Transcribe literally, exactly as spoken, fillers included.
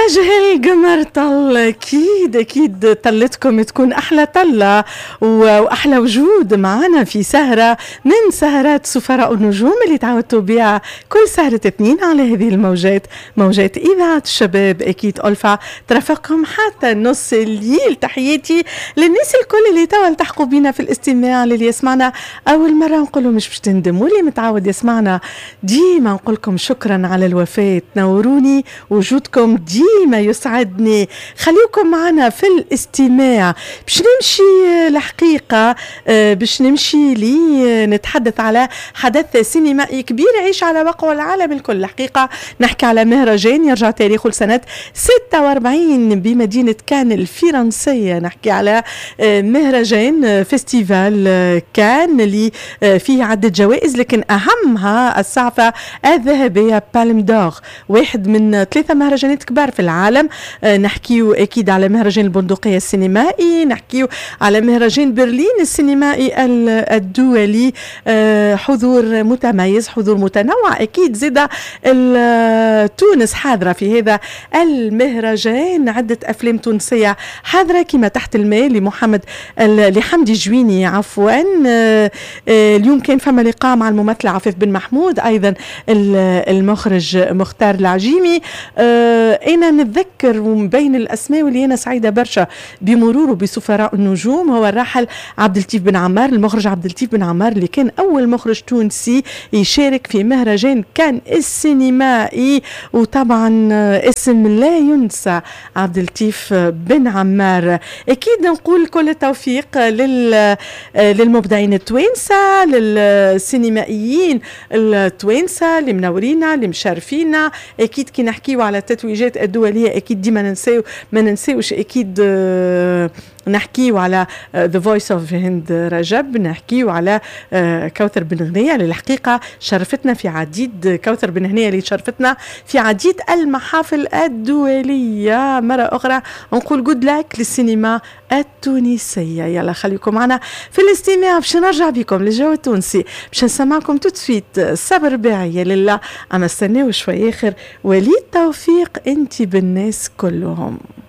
وجه القمر طل، أكيد أكيد طلتكم تكون أحلى طلة وأحلى وجود معنا في سهرة من سهرات سفراء النجوم اللي تعودتوا بها كل سهرة اثنين على هذه الموجات، موجات إذاعة الشباب. أكيد ألفا ترافقكم حتى نص الليل. تحياتي للناس الكل اللي توا التحقوا بينا في الاستماع، اللي يسمعنا أول مرة نقولوا مش باش تندموا، اللي متعود يسمعنا ديما نقولكم شكرا على الوفاة، تنوروني، وجودكم ديما يسعدني. خليكم معنا في الاستماع باش نمشي الحقيقة، باش نمشي لي نتحدث على حدث سينمائي كبير يعيش على وقع العالم الكل. الحقيقة نحكي على مهرجان يرجع تاريخه لسنة ستة وأربعين بمدينة كان الفرنسية. نحكي على مهرجان فيستيفال كان اللي فيه عدة جوائز، لكن أهمها السعفة الذهبية بالم دور، واحد من ثلاثة مهرجانات كبار في العالم. نحكيو أكيد على مهرجان البندقية السينمائي، نحكيو على مهرجان برلين السينمائي الدولي، حضور متميز، حضور متنوع. أكيد زيدا تونس حاضرة في هذا المهرجان، عدة أفلام تونسية حاضرة كما تحت الماء لمحمد لحمدي جويني عفوا. اليوم كان فما لقاء مع الممثل عفيف بن محمود، أيضا المخرج مختار العجيمي. أنا نتذكر بين الأسماء واللي أنا سعيدة برشا بمروره بسفراء النجوم هو الراحل عبد اللطيف بن عمار، المخرج عبد اللطيف بن عمار اللي كان أول مخرج تونسي يشارك في مهرجان كان السينمائي، وطبعا اسم لا ينسى عبد اللطيف بن عمار. أكيد نقول كل التوفيق لل للمبدعين التوانسة، للسينمائيين التوانسة اللي منورينا اللي مشارفينا. أكيد كي نحكيو على التتويجات الدولية أكيد ديما ننساو ما ننساوش أكيد نحكيو على The Voice of هند رجب، نحكيو على كوثر بن غنية اللي الحقيقة شرفتنا في عديد، كوثر بن غنية اللي شرفتنا في عديد المحافل الدولية. مرة أخرى نقول good luck للسينما التونسية. يلا خليكم معنا في الاستماع باش نرجع بكم للجو التونسي، باش نسمعكم توتسويت صبر باعي لله، أما استناو شوي آخر وليد توفيق انتي بالناس كلهم.